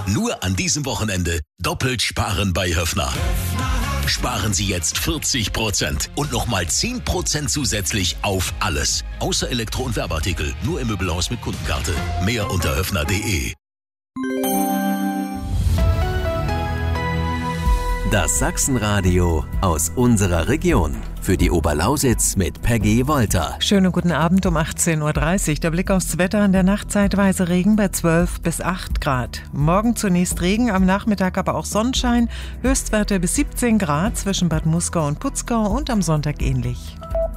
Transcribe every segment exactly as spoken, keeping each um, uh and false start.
Nur an diesem Wochenende doppelt sparen bei Höffner. Sparen Sie jetzt vierzig Prozent und nochmal zehn Prozent zusätzlich auf alles. Außer Elektro- und Werbeartikel. Nur im Möbelhaus mit Kundenkarte. Mehr unter höffner punkt de. Das Sachsenradio aus unserer Region. Für die Oberlausitz mit Peggy Wolter. Schönen guten Abend um achtzehn Uhr dreißig. Der Blick aufs Wetter: in der Nacht zeitweise Regen bei zwölf bis acht Grad. Morgen zunächst Regen, am Nachmittag aber auch Sonnenschein. Höchstwerte bis siebzehn Grad zwischen Bad Muskau und Putzgau und am Sonntag ähnlich.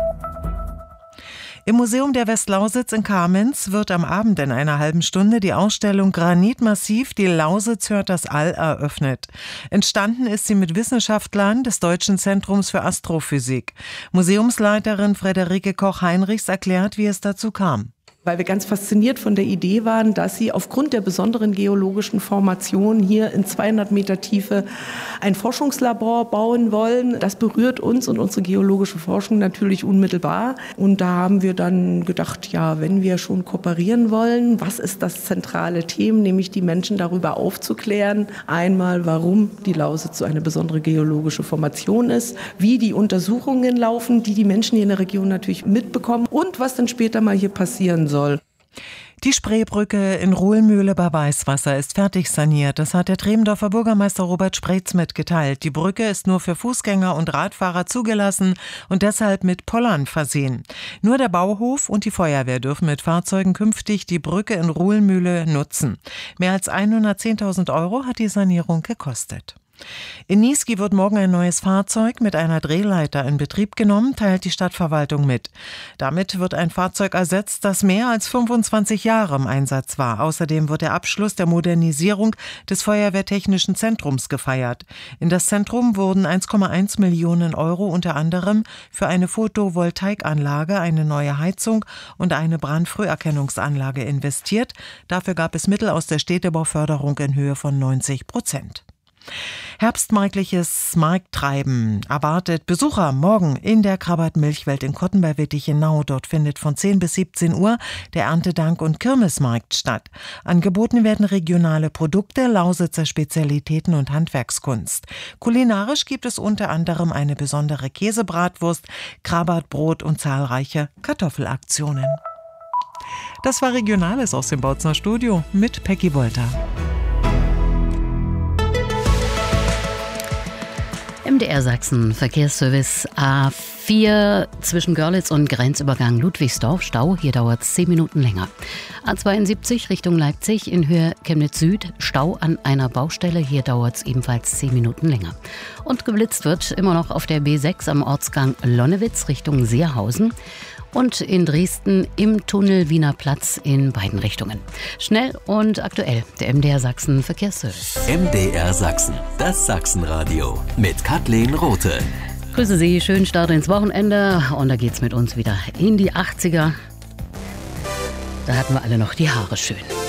Im Museum der Westlausitz in Kamenz wird am Abend in einer halben Stunde die Ausstellung Granitmassiv, die Lausitz hört das All eröffnet. Entstanden ist sie mit Wissenschaftlern des Deutschen Zentrums für Astrophysik. Museumsleiterin Friederike Koch-Heinrichs erklärt, wie es dazu kam. Weil wir ganz fasziniert von der Idee waren, dass sie aufgrund der besonderen geologischen Formation hier in zweihundert Meter Tiefe ein Forschungslabor bauen wollen. Das berührt uns und unsere geologische Forschung natürlich unmittelbar. Und da haben wir dann gedacht, ja, wenn wir schon kooperieren wollen, was ist das zentrale Thema, nämlich die Menschen darüber aufzuklären. Einmal, warum die Lausitz so eine besondere geologische Formation ist, wie die Untersuchungen laufen, die die Menschen hier in der Region natürlich mitbekommen und was dann später mal hier passieren soll. soll. Die Spreebrücke in Ruhlmühle bei Weißwasser ist fertig saniert. Das hat der Tremendorfer Bürgermeister Robert Spreetz mitgeteilt. Die Brücke ist nur für Fußgänger und Radfahrer zugelassen und deshalb mit Pollern versehen. Nur der Bauhof und die Feuerwehr dürfen mit Fahrzeugen künftig die Brücke in Ruhlmühle nutzen. Mehr als hundertzehntausend Euro hat die Sanierung gekostet. In Niesky wird morgen ein neues Fahrzeug mit einer Drehleiter in Betrieb genommen, teilt die Stadtverwaltung mit. Damit wird ein Fahrzeug ersetzt, das mehr als fünfundzwanzig Jahre im Einsatz war. Außerdem wird der Abschluss der Modernisierung des Feuerwehrtechnischen Zentrums gefeiert. In das Zentrum wurden eins Komma eins Millionen Euro unter anderem für eine Photovoltaikanlage, eine neue Heizung und eine Brandfrüherkennungsanlage investiert. Dafür gab es Mittel aus der Städtebauförderung in Höhe von neunzig Prozent. Herbstmarktliches Markttreiben erwartet Besucher morgen in der Krabbat-Milchwelt in Kotten bei Wittichenau. Dort findet von zehn bis siebzehn Uhr der Erntedank- und Kirmesmarkt statt. Angeboten werden regionale Produkte, Lausitzer Spezialitäten und Handwerkskunst. Kulinarisch gibt es unter anderem eine besondere Käsebratwurst, Krabbatbrot und zahlreiche Kartoffelaktionen. Das war Regionales aus dem Bautzner Studio mit Peggy Wolter. M D R Sachsen Verkehrsservice A vier zwischen Görlitz und Grenzübergang Ludwigsdorf Stau, hier dauert es zehn Minuten länger. A zweiundsiebzig Richtung Leipzig in Höhe Chemnitz Süd, Stau an einer Baustelle, hier dauert es ebenfalls zehn Minuten länger. Und geblitzt wird immer noch auf der B sechs am Ortsgang Lonnewitz Richtung Seerhausen. Und in Dresden im Tunnel Wiener Platz in beiden Richtungen. Schnell und aktuell, der M D R Sachsen Verkehrsservice. M D R Sachsen, das Sachsenradio mit Kathleen Rothe. Grüße Sie, schönen Start ins Wochenende und da geht's mit uns wieder in die achtziger. Da hatten wir alle noch die Haare schön.